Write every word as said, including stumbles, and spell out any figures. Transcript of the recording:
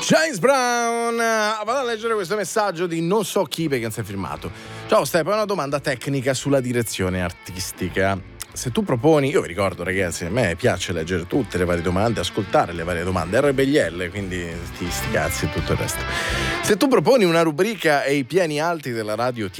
James Brown. Vado a leggere questo messaggio di non so chi perché non si è firmato. Ciao Stefano, una domanda tecnica sulla direzione artistica. Se tu proponi, io vi ricordo ragazzi, a me piace leggere tutte le varie domande, ascoltare le varie domande, R B L L, quindi sti, sti cazzi e tutto il resto. Se tu proponi una rubrica e i piani alti della radio ti